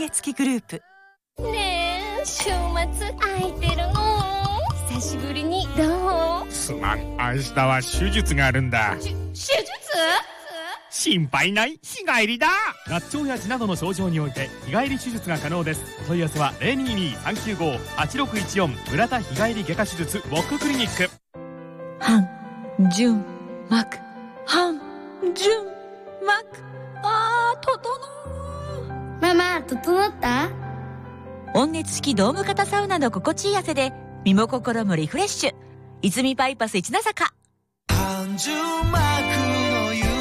付きグループ。 ねえ、週末空いてるの？久しぶりにどう？ すまん、明日は手術があるんだ。 手術？ 心配ない、日帰りだ。 合腸や痔などの症状において日帰り手術が可能です。お問い合わせは 022-395-8614 村田日帰り外科手術ウォッククリニック。 半純膜、半純膜。整う。 ママ、整った？ 温熱式ドーム型サウナの心地いい汗で身も心もリフレッシュ。泉バイパス一ノ坂。 半純膜の湯。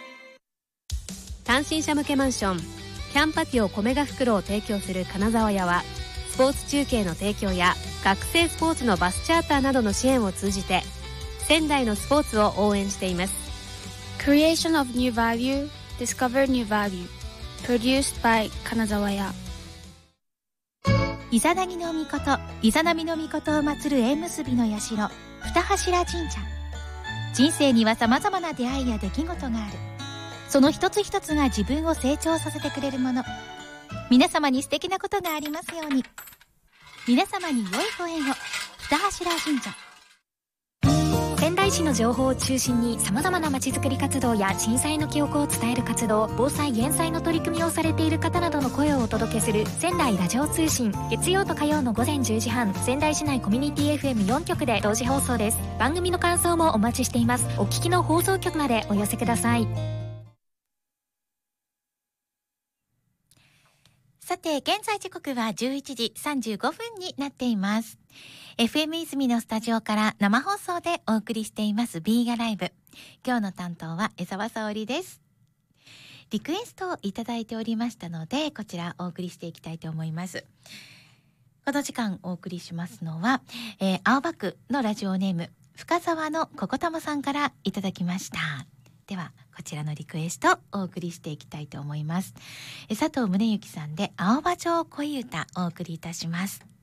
単身者向けマンションキャンパティオコメガ袋を提供する金沢屋は、スポーツ中継の提供や学生スポーツのバスチャーターなどの支援を通じて仙台のスポーツを応援しています。 Creation of New Value, Discover New Value, Produced by 金沢屋。 イザナギの御事、イザナミの御事を祀る縁結びの社、二柱神社。人生には様々な出会いや出来事がある。その一つ一つが自分を成長させてくれるもの。皆様に素敵なことがありますように。皆様に良いご縁を。二柱神社。 仙台市の情報を中心に様々なまちづくり活動や震災の記憶を伝える活動、防災減災の取り組みをされている方などの声をお届けする仙台ラジオ通信。月曜と火曜の午前10時半、仙台市内コミュニティ FM4 局で同時放送です。番組の感想もお待ちしています。お聞きの放送局までお寄せください。 さて、現在時刻は11時35分になっています。FM 泉のスタジオから生放送でお送りしていますビーガライブ。今日の担当は江沢沙織です。リクエストをいただいておりましたので、こちらお送りしていきたいと思います。この時間お送りしますのは、青葉区のラジオネーム深沢のここたまさんからいただきました。ではこちらのリクエストをお送りしていきたいと思います。佐藤宗幸さんで青葉町恋歌お送りいたします。